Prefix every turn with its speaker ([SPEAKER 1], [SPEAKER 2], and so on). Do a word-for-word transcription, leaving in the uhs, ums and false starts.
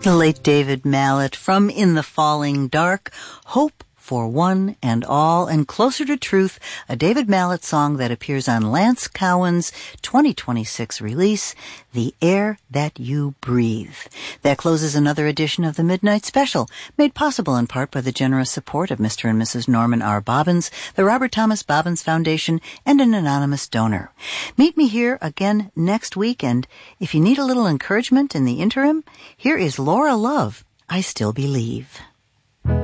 [SPEAKER 1] The late David Mallet from In the Falling Dark, Hope for One and All, and Closer to Truth, a David Mallet song that appears on Lance Cowan's twenty twenty-six release, The Air That You Breathe. That closes another edition of the Midnight Special, made possible in part by the generous support of Mister and Missus Norman R. Bobbins, the Robert Thomas Bobbins Foundation, and an anonymous donor. Meet me here again next week, and if you need a little encouragement in the interim, here is Laura Love, I Still Believe.